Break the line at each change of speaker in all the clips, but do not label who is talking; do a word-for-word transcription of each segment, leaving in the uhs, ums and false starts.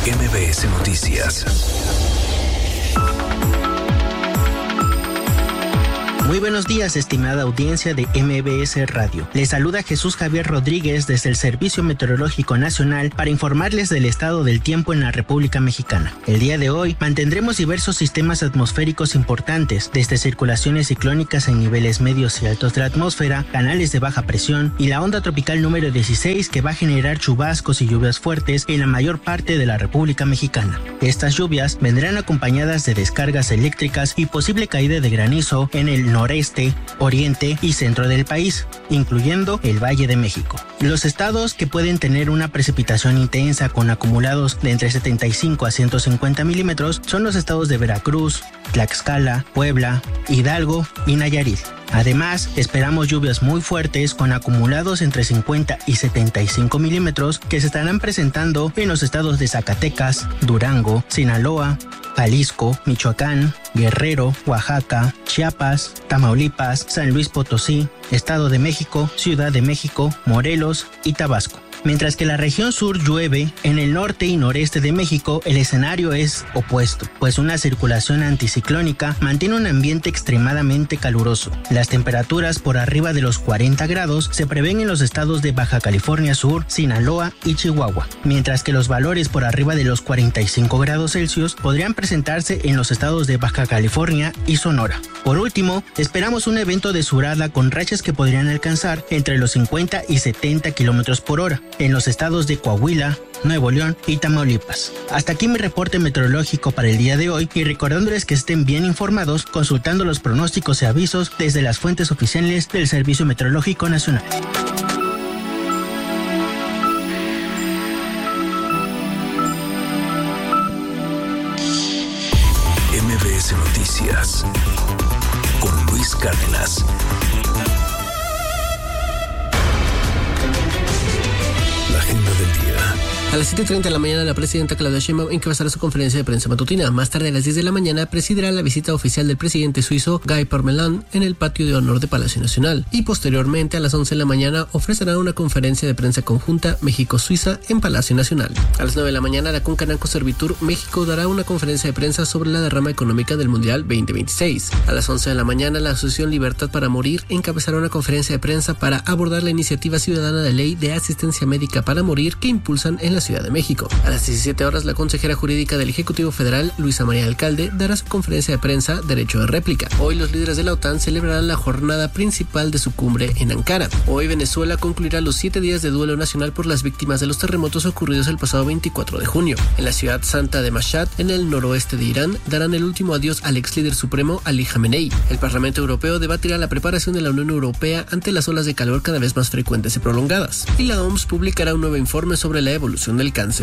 M B S Noticias.
Muy buenos días, estimada audiencia de M B S Radio. Les saluda Jesús Javier Rodríguez desde el Servicio Meteorológico Nacional para informarles del estado del tiempo en la República Mexicana. El día de hoy mantendremos diversos sistemas atmosféricos importantes, desde circulaciones ciclónicas en niveles medios y altos de la atmósfera, canales de baja presión y la onda tropical número dieciséis, que va a generar chubascos y lluvias fuertes en la mayor parte de la República Mexicana. Estas lluvias vendrán acompañadas de descargas eléctricas y posible caída de granizo en el noreste, oriente y centro del país, incluyendo el Valle de México. Los estados que pueden tener una precipitación intensa con acumulados de entre setenta y cinco a ciento cincuenta milímetros son los estados de Veracruz, Tlaxcala, Puebla, Hidalgo y Nayarit. Además, esperamos lluvias muy fuertes con acumulados entre cincuenta y setenta y cinco milímetros que se estarán presentando en los estados de Zacatecas, Durango, Sinaloa, Jalisco, Michoacán, Guerrero, Oaxaca, Chiapas, Tamaulipas, San Luis Potosí, Estado de México, Ciudad de México, Morelos y Tabasco. Mientras que la región sur llueve, en el norte y noreste de México el escenario es opuesto, pues una circulación anticiclónica mantiene un ambiente extremadamente caluroso. Las temperaturas por arriba de los cuarenta grados se prevén en los estados de Baja California Sur, Sinaloa y Chihuahua, mientras que los valores por arriba de los cuarenta y cinco grados Celsius podrían presentarse en los estados de Baja California y Sonora. Por último, esperamos un evento de surada con rachas que podrían alcanzar entre los cincuenta y setenta kilómetros por hora en los estados de Coahuila, Nuevo León y Tamaulipas. Hasta aquí mi reporte meteorológico para el día de hoy, y recordándoles que estén bien informados consultando los pronósticos y avisos desde las fuentes oficiales del Servicio Meteorológico Nacional.
M B S Noticias con Luis Cárdenas. La agenda del día.
A las siete treinta de la mañana, la presidenta Claudia Sheinbaum encabezará su conferencia de prensa matutina. Más tarde, a las diez de la mañana, presidirá la visita oficial del presidente suizo Guy Parmelin en el patio de honor de Palacio Nacional. Y posteriormente, a las once de la mañana, ofrecerá una conferencia de prensa conjunta México-Suiza en Palacio Nacional. A las nueve de la mañana, la Concanaco Servitur México dará una conferencia de prensa sobre la derrama económica del Mundial veinte veintiséis. A las once de la mañana, la Asociación Libertad para Morir encabezará una conferencia de prensa para abordar la iniciativa ciudadana de ley de asistencia médica para morir que impulsan en la Ciudad de México. A las diecisiete horas, la consejera jurídica del Ejecutivo Federal, Luisa María Alcalde, dará su conferencia de prensa Derecho de Réplica. Hoy los líderes de la OTAN celebrarán la jornada principal de su cumbre en Ankara. Hoy Venezuela concluirá los siete días de duelo nacional por las víctimas de los terremotos ocurridos el pasado veinticuatro de junio. En la ciudad santa de Mashhad, en el noroeste de Irán, darán el último adiós al ex líder supremo Ali Khamenei. El Parlamento Europeo debatirá la preparación de la Unión Europea ante las olas de calor cada vez más frecuentes y prolongadas. Y la O M S publicará un nuevo informe sobre la evolución del cáncer.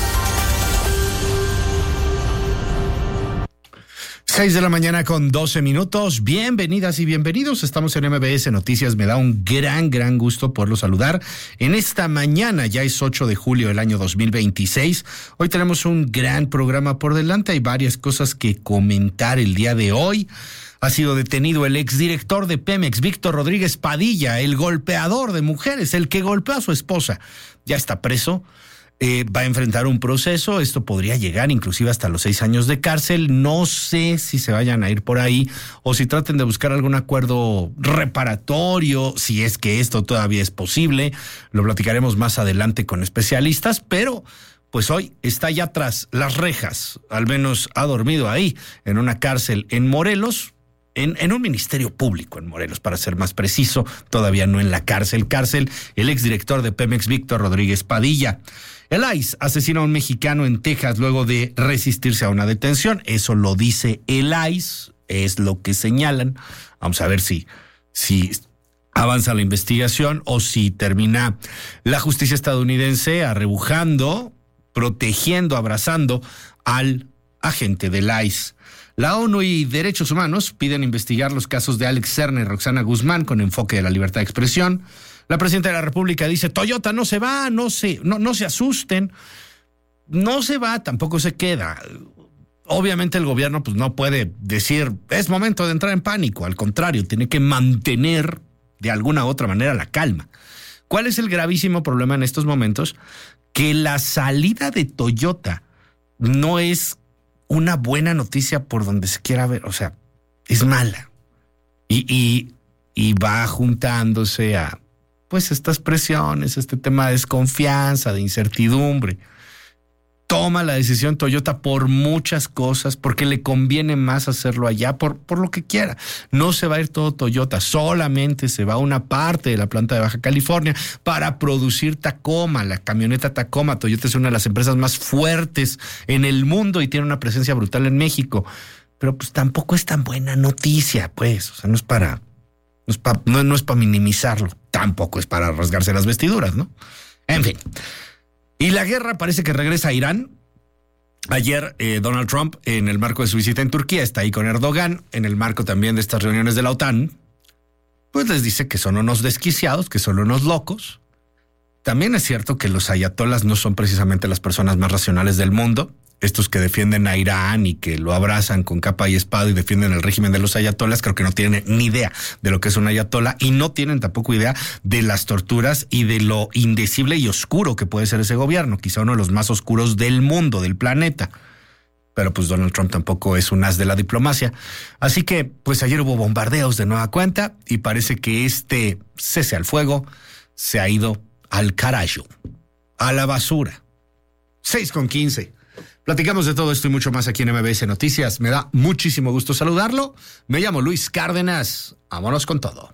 seis de la mañana con doce minutos. Bienvenidas y bienvenidos. Estamos en M B S Noticias. Me da un gran, gran gusto poderlo saludar. En esta mañana, ya es ocho de julio del año dos mil veintiséis. Hoy tenemos un gran programa por delante. Hay varias cosas que comentar el día de hoy. Ha sido detenido el exdirector de Pemex, Víctor Rodríguez Padilla, el golpeador de mujeres, el que golpeó a su esposa. Ya está preso. Eh, va a enfrentar un proceso. Esto podría llegar inclusive hasta los seis años de cárcel. No sé si se vayan a ir por ahí o si traten de buscar algún acuerdo reparatorio, si es que esto todavía es posible. Lo platicaremos más adelante con especialistas, pero pues hoy está ya tras las rejas. Al menos ha dormido ahí, en una cárcel en Morelos. En, en un ministerio público en Morelos, para ser más preciso, todavía no en la cárcel. Cárcel, el exdirector de Pemex, Víctor Rodríguez Padilla. El I C E asesinó a un mexicano en Texas luego de resistirse a una detención. Eso lo dice el I C E, es lo que señalan. Vamos a ver si, si avanza la investigación o si termina la justicia estadounidense arrebujando, protegiendo, abrazando al agente del I C E. La ONU y Derechos Humanos piden investigar los casos de Alex Serna y Roxana Guzmán con enfoque de la libertad de expresión. La presidenta de la República dice, Toyota no se va, no se, no, no se asusten. No se va, tampoco se queda. Obviamente el gobierno pues no puede decir, es momento de entrar en pánico. Al contrario, tiene que mantener de alguna u otra manera la calma. ¿Cuál es el gravísimo problema en estos momentos? Que la salida de Toyota no es una buena noticia por donde se quiera ver, o sea, es mala. Y, y, y va juntándose a, pues, estas presiones, este tema de desconfianza, de incertidumbre. Toma la decisión Toyota por muchas cosas, porque le conviene más hacerlo allá, por, por lo que quiera. No se va a ir todo Toyota, solamente se va una parte de la planta de Baja California para producir Tacoma, la camioneta Tacoma. Toyota es una de las empresas más fuertes en el mundo y tiene una presencia brutal en México. Pero pues tampoco es tan buena noticia, pues. O sea, no es para, no es para, no, no es para minimizarlo. Tampoco es para rasgarse las vestiduras, ¿no? En fin. Y la guerra parece que regresa a Irán. Ayer eh, Donald Trump, en el marco de su visita en Turquía, está ahí con Erdogan, en el marco también de estas reuniones de la OTAN, pues les dice que son unos desquiciados, que son unos locos. También es cierto que los ayatolas no son precisamente las personas más racionales del mundo. Estos que defienden a Irán y que lo abrazan con capa y espada y defienden el régimen de los ayatolas, creo que no tienen ni idea de lo que es un ayatola y no tienen tampoco idea de las torturas y de lo indecible y oscuro que puede ser ese gobierno, quizá uno de los más oscuros del mundo, del planeta. Pero pues Donald Trump tampoco es un as de la diplomacia. Así que pues ayer hubo bombardeos de nueva cuenta y parece que este cese al fuego se ha ido al carajo, a la basura. seis con quince. Platicamos de todo esto y mucho más aquí en M B S Noticias. Me da muchísimo gusto saludarlo. Me llamo Luis Cárdenas. Vámonos con todo.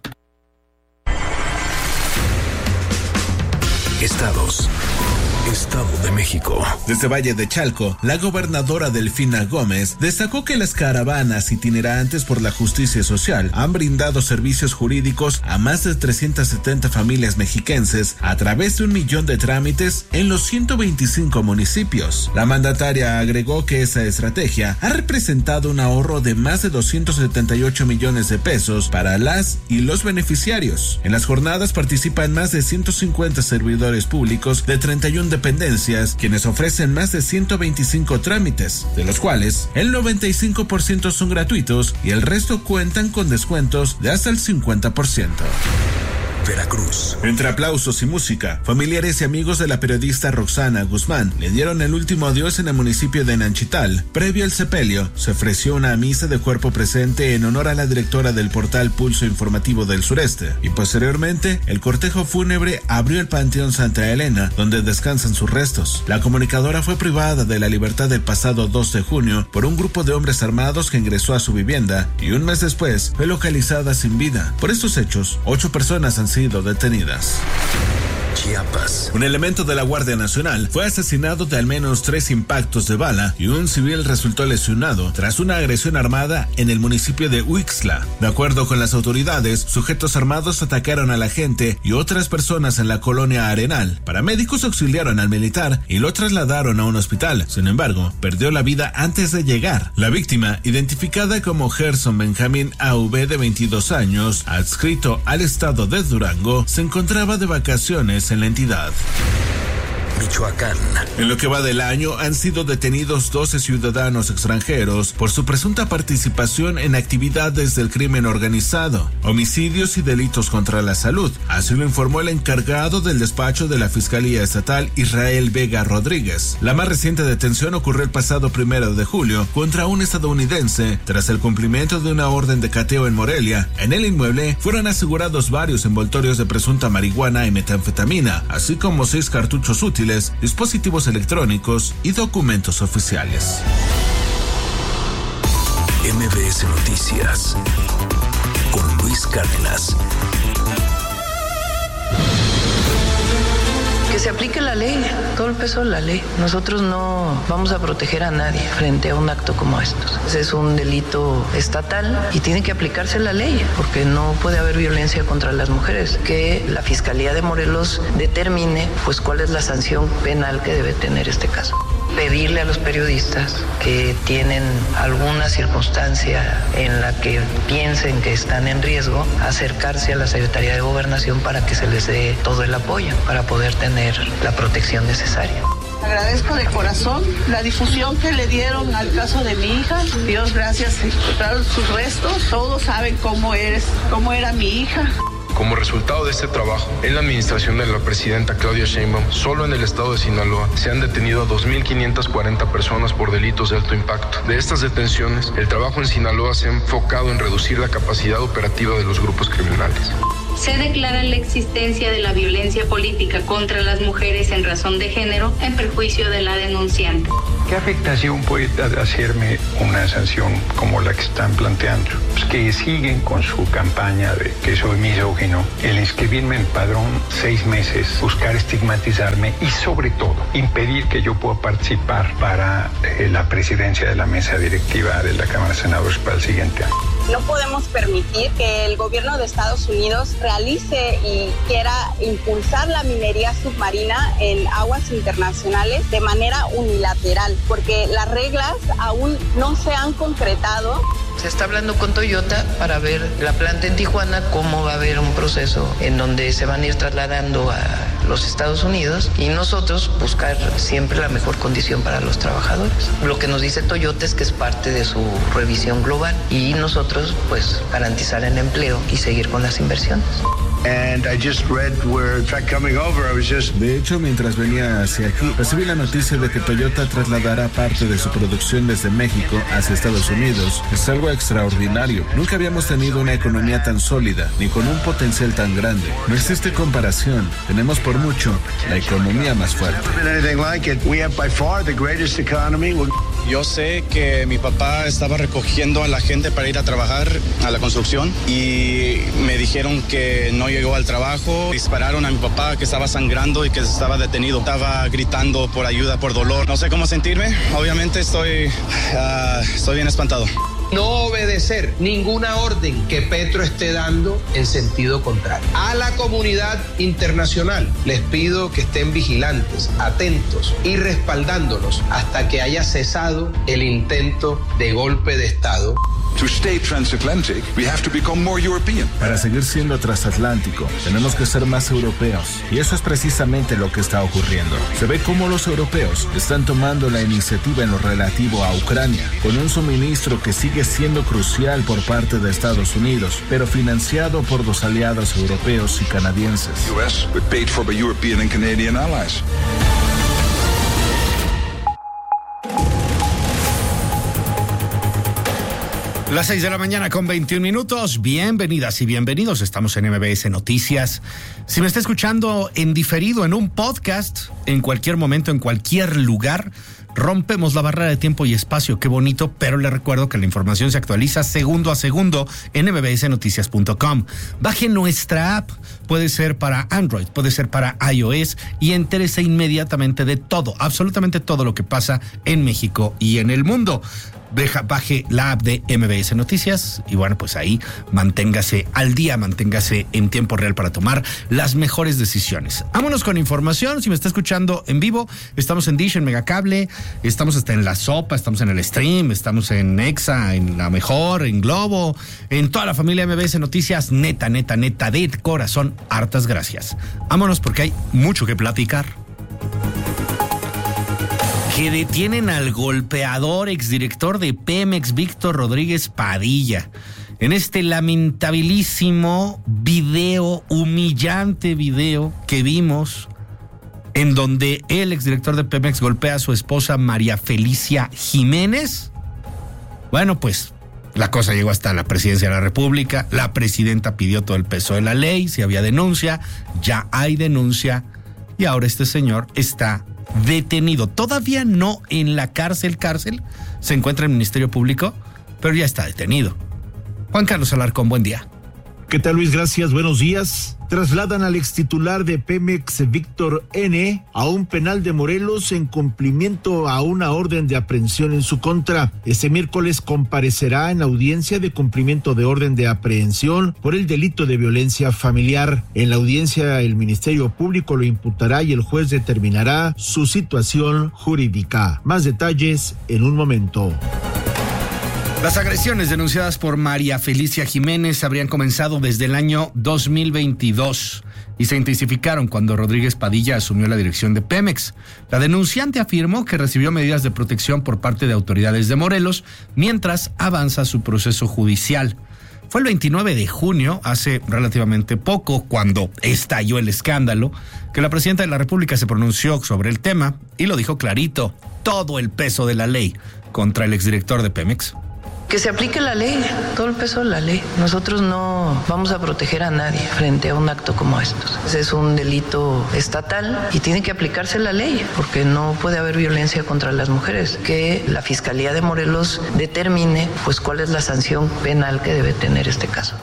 Estados. Estado de México.
Desde Valle de Chalco, la gobernadora Delfina Gómez destacó que las caravanas itinerantes por la justicia social han brindado servicios jurídicos a más de trescientas setenta familias mexiquenses a través de un millón de trámites en los ciento veinticinco municipios. La mandataria agregó que esa estrategia ha representado un ahorro de más de doscientos setenta y ocho millones de pesos para las y los beneficiarios. En las jornadas participan más de ciento cincuenta servidores públicos de treinta y una dependencias, quienes ofrecen más de ciento veinticinco trámites, de los cuales el noventa y cinco por ciento son gratuitos y el resto cuentan con descuentos de hasta el cincuenta por ciento.
Veracruz.
Entre aplausos y música, familiares y amigos de la periodista Roxana Guzmán le dieron el último adiós en el municipio de Nanchital. Previo al sepelio, se ofreció una misa de cuerpo presente en honor a la directora del portal Pulso Informativo del Sureste, y posteriormente, el cortejo fúnebre abrió el Panteón Santa Elena, donde descansan sus restos. La comunicadora fue privada de la libertad el pasado dos de junio por un grupo de hombres armados que ingresó a su vivienda, y un mes después fue localizada sin vida. Por estos hechos, ocho personas han sido detenidas.
Chiapas.
Un elemento de la Guardia Nacional fue asesinado de al menos tres impactos de bala y un civil resultó lesionado tras una agresión armada en el municipio de Huixla. De acuerdo con las autoridades, sujetos armados atacaron a la gente y otras personas en la colonia Arenal. Paramédicos auxiliaron al militar y lo trasladaron a un hospital. Sin embargo, perdió la vida antes de llegar. La víctima, identificada como Gerson Benjamín A V de veintidós años, adscrito al estado de Durango, se encontraba de vacaciones en la entidad.
Michoacán.
En lo que va del año han sido detenidos doce ciudadanos extranjeros por su presunta participación en actividades del crimen organizado, homicidios y delitos contra la salud. Así lo informó el encargado del despacho de la Fiscalía Estatal, Israel Vega Rodríguez. La más reciente detención ocurrió el pasado primero de julio contra un estadounidense tras el cumplimiento de una orden de cateo en Morelia. En el inmueble fueron asegurados varios envoltorios de presunta marihuana y metanfetamina, así como seis cartuchos útiles, dispositivos electrónicos y documentos oficiales.
M B S Noticias con Luis Cárdenas.
Que se aplique la ley, todo el peso de la ley. Nosotros no vamos a proteger a nadie frente a un acto como estos. Es un delito estatal y tiene que aplicarse la ley, porque no puede haber violencia contra las mujeres. Que la Fiscalía de Morelos determine pues cuál es la sanción penal que debe tener este caso. Pedirle a los periodistas que tienen alguna circunstancia en la que piensen que están en riesgo, acercarse a la Secretaría de Gobernación para que se les dé todo el apoyo para poder tener la protección necesaria.
Agradezco de corazón la difusión que le dieron al caso de mi hija. Dios gracias, encontraron sus restos. Todos saben cómo eres, cómo era mi hija.
Como resultado de este trabajo, en la administración de la presidenta Claudia Sheinbaum, solo en el estado de Sinaloa se han detenido a dos mil quinientas cuarenta personas por delitos de alto impacto. De estas detenciones, el trabajo en Sinaloa se ha enfocado en reducir la capacidad operativa de los grupos criminales.
Se declara la existencia de la violencia política contra las mujeres en razón de género en perjuicio de la denunciante.
¿Qué afectación puede hacerme una sanción como la que están planteando? Pues que siguen con su campaña de que soy misógino, el inscribirme en el padrón seis meses, buscar estigmatizarme y sobre todo impedir que yo pueda participar para eh, la presidencia de la mesa directiva de la Cámara de Senadores para el siguiente año.
No podemos permitir que el gobierno de Estados Unidos realice y quiera impulsar la minería submarina en aguas internacionales de manera unilateral, porque las reglas aún no se han concretado.
Se está hablando con Toyota para ver la planta en Tijuana, cómo va a haber un proceso en donde se van a ir trasladando a los Estados Unidos y nosotros buscar siempre la mejor condición para los trabajadores. Lo que nos dice Toyota es que es parte de su revisión global y nosotros pues garantizar el empleo y seguir con las inversiones.
And I just read where in fact coming over, I was just...
De hecho, mientras venía hacia aquí, recibí la noticia de que Toyota trasladará parte de su producción desde México hacia Estados Unidos. Es algo extraordinario. Nunca habíamos tenido una economía tan sólida, ni con un potencial tan grande. No existe comparación. Tenemos por mucho la economía más fuerte.
Yo sé que mi papá estaba recogiendo a la gente para ir a trabajar a la construcción y me dijeron que no llegó al trabajo. Dispararon a mi papá que estaba sangrando y que estaba detenido. Estaba gritando por ayuda, por dolor. No sé cómo sentirme. Obviamente estoy, uh, estoy bien espantado.
No obedecer ninguna orden que Petro esté dando en sentido contrario. A la comunidad internacional les pido que estén vigilantes, atentos y respaldándonos hasta que haya cesado el intento de golpe de Estado.
To stay transatlantic, we have to become more European.
Para seguir siendo transatlántico, tenemos que ser más europeos. Y eso es precisamente lo que está ocurriendo. Se ve cómo los europeos están tomando la iniciativa en lo relativo a Ucrania, con un suministro que sigue siendo crucial por parte de Estados Unidos, pero financiado por los aliados europeos y canadienses.
U S, but paid for by European and Canadian allies.
Las seis de la mañana con veintiún minutos. Bienvenidas y bienvenidos. Estamos en M B S Noticias. Si me está escuchando en diferido, en un podcast, en cualquier momento, en cualquier lugar, rompemos la barrera de tiempo y espacio. Qué bonito, pero le recuerdo que la información se actualiza segundo a segundo en m b s noticias punto com. Baje nuestra app. Puede ser para Android, puede ser para iOS y entérese inmediatamente de todo, absolutamente todo lo que pasa en México y en el mundo. Deja, baje la app de M B S Noticias y bueno, pues ahí manténgase al día, manténgase en tiempo real para tomar las mejores decisiones. Vámonos con información. Si me está escuchando en vivo, estamos en Dish, en Megacable, estamos hasta en La Sopa, estamos en el Stream, estamos en Exa, en La Mejor, en Globo, en toda la familia M B S Noticias. Neta, neta, neta, de corazón, hartas gracias. Vámonos porque hay mucho que platicar. Que detienen al golpeador exdirector de Pemex, Víctor Rodríguez Padilla, en este lamentabilísimo video, humillante video que vimos, en donde el exdirector de Pemex golpea a su esposa María Felicia Jiménez. Bueno, pues la cosa llegó hasta la presidencia de la República. La presidenta pidió todo el peso de la ley. Si había denuncia, ya hay denuncia. Y ahora este señor está detenido. Todavía no en la cárcel, cárcel. Se encuentra en el Ministerio Público, pero ya está detenido. Juan Carlos Alarcón, buen día.
¿Qué tal, Luis? Gracias, buenos días. Trasladan al extitular de Pemex, Víctor N., a un penal de Morelos en cumplimiento a una orden de aprehensión en su contra. Este miércoles comparecerá en audiencia de cumplimiento de orden de aprehensión por el delito de violencia familiar. En la audiencia, el Ministerio Público lo imputará y el juez determinará su situación jurídica. Más detalles en un momento.
Las agresiones denunciadas por María Felicia Jiménez habrían comenzado desde el año dos mil veintidós y se intensificaron cuando Rodríguez Padilla asumió la dirección de Pemex. La denunciante afirmó que recibió medidas de protección por parte de autoridades de Morelos mientras avanza su proceso judicial. Fue el veintinueve de junio, hace relativamente poco, cuando estalló el escándalo, que la presidenta de la República se pronunció sobre el tema y lo dijo clarito: todo el peso de la ley contra el exdirector de Pemex.
Que se aplique la ley, todo el peso de la ley. Nosotros no vamos a proteger a nadie frente a un acto como estos. Ese es un delito estatal y tiene que aplicarse la ley, porque no puede haber violencia contra las mujeres. Que la Fiscalía de Morelos determine pues cuál es la sanción penal que debe tener este caso.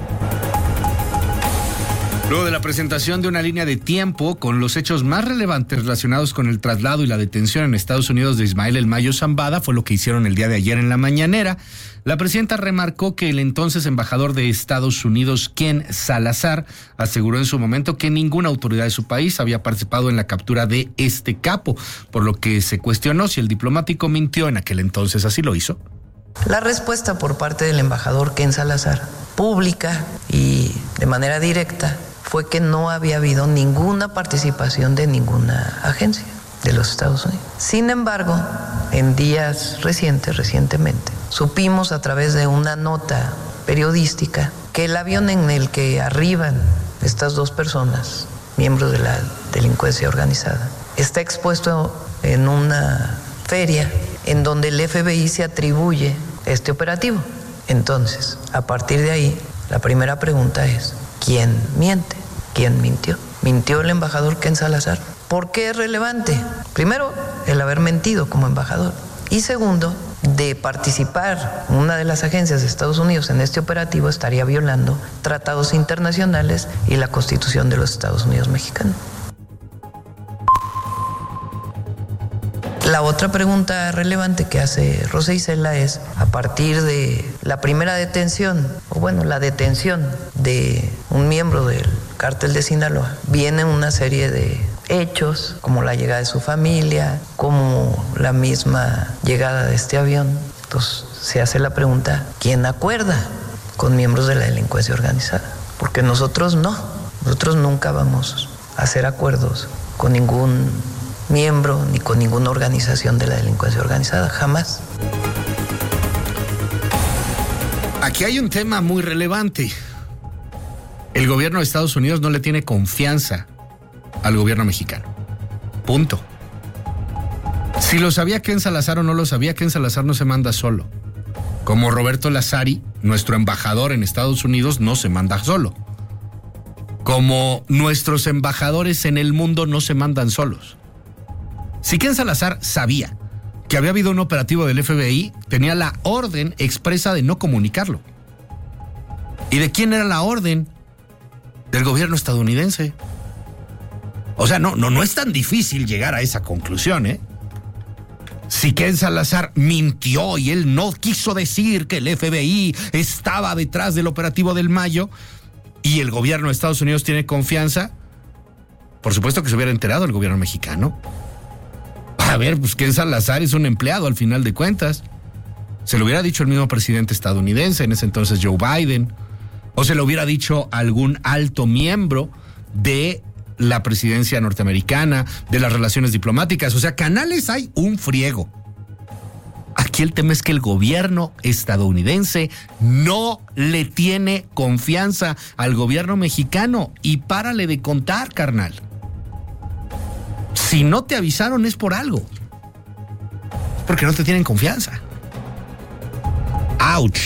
Luego de la presentación de una línea de tiempo con los hechos más relevantes relacionados con el traslado y la detención en Estados Unidos de Ismael El Mayo Zambada, fue lo que hicieron el día de ayer en la mañanera, la presidenta remarcó que el entonces embajador de Estados Unidos, Ken Salazar, aseguró en su momento que ninguna autoridad de su país había participado en la captura de este capo, por lo que se cuestionó si el diplomático mintió en aquel entonces. ¿Así lo hizo?
La respuesta por parte del embajador Ken Salazar, pública y de manera directa, fue que no había habido ninguna participación de ninguna agencia de los Estados Unidos. Sin embargo, en días recientes, recientemente, supimos a través de una nota periodística que el avión en el que arriban estas dos personas, miembros de la delincuencia organizada, está expuesto en una feria en donde el F B I se atribuye este operativo. Entonces, a partir de ahí, la primera pregunta es: ¿quién miente? ¿Quién mintió? ¿Mintió el embajador Ken Salazar? ¿Por qué es relevante? Primero, el haber mentido como embajador. Y segundo, de participar una de las agencias de Estados Unidos en este operativo estaría violando tratados internacionales y la Constitución de los Estados Unidos mexicanos. La otra pregunta relevante que hace Rosa Isela es: a partir de la primera detención, o bueno, la detención de un miembro del cártel de Sinaloa, viene una serie de hechos, como la llegada de su familia, como la misma llegada de este avión. Entonces se hace la pregunta: ¿quién acuerda con miembros de la delincuencia organizada? Porque nosotros no, nosotros nunca vamos a hacer acuerdos con ningún miembro ni con ninguna organización de la delincuencia organizada, jamás.
Aquí hay un tema muy relevante. El gobierno de Estados Unidos no le tiene confianza al gobierno mexicano. Punto. Si lo sabía Ken Salazar o no lo sabía, Ken Salazar no se manda solo. Como Roberto Lazari, nuestro embajador en Estados Unidos, no se manda solo. Como nuestros embajadores en el mundo no se mandan solos. Si Ken Salazar sabía que había habido un operativo del F B I, tenía la orden expresa de no comunicarlo. ¿Y de quién era la orden? Del gobierno estadounidense. O sea, no, no, no es tan difícil llegar a esa conclusión, ¿eh? Si Ken Salazar mintió y él no quiso decir que el F B I estaba detrás del operativo del Mayo y el gobierno de Estados Unidos tiene confianza, por supuesto que se hubiera enterado el gobierno mexicano. A ver, pues Ken Salazar es un empleado al final de cuentas. Se lo hubiera dicho el mismo presidente estadounidense, en ese entonces Joe Biden, o se lo hubiera dicho algún alto miembro de la presidencia norteamericana, de las relaciones diplomáticas. O sea, canales hay un friego. Aquí el tema es que el gobierno estadounidense no le tiene confianza al gobierno mexicano. Y párale de contar, carnal. Si no te avisaron es por algo. Es porque no te tienen confianza. ¡Auch!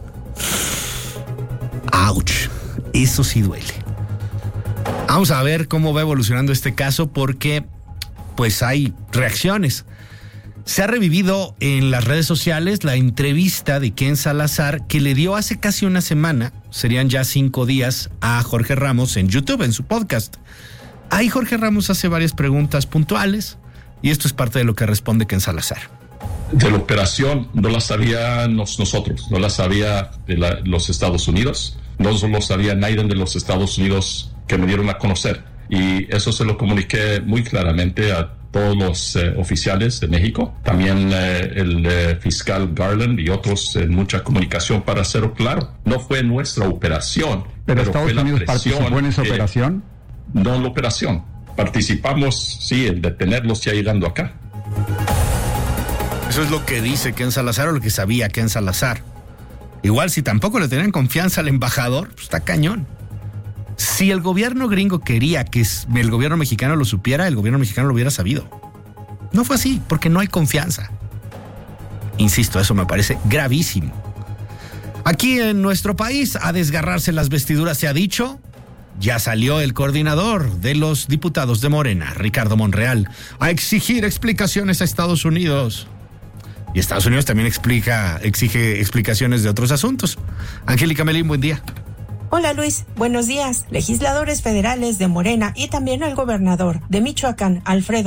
¡Auch! Eso sí duele. Vamos a ver cómo va evolucionando este caso porque pues hay reacciones. Se ha revivido en las redes sociales la entrevista de Ken Salazar que le dio hace casi una semana, serían ya cinco días, a Jorge Ramos en YouTube, en su podcast. Ahí Jorge Ramos hace varias preguntas puntuales y esto es parte de lo que responde Ken Salazar.
De la operación no la sabíamos nosotros, no la sabía de la, los Estados Unidos, no lo sabía nadie de los Estados Unidos que me dieron a conocer. Y eso se lo comuniqué muy claramente a todos los eh, oficiales de México, también eh, el eh, fiscal Garland y otros en mucha comunicación para hacerlo claro. No fue nuestra operación.
¿Pero, pero Estados Unidos participó en esa eh, operación?
No en la operación. Participamos, sí, en detenerlos ya llegando acá.
Eso es lo que dice Ken Salazar o lo que sabía Ken Salazar. Igual si tampoco le tenían confianza al embajador, pues está cañón. Si el gobierno gringo quería que el gobierno mexicano lo supiera, el gobierno mexicano lo hubiera sabido. No fue así, porque no hay confianza. Insisto, eso me parece gravísimo. Aquí en nuestro país, a desgarrarse las vestiduras se ha dicho. Ya salió el coordinador de los diputados de Morena, Ricardo Monreal, a exigir explicaciones a Estados Unidos. Y Estados Unidos también explica, exige explicaciones de otros asuntos. Angélica Melín, buen día.
Hola Luis, buenos días. Legisladores federales de Morena y también el gobernador de Michoacán, Alfredo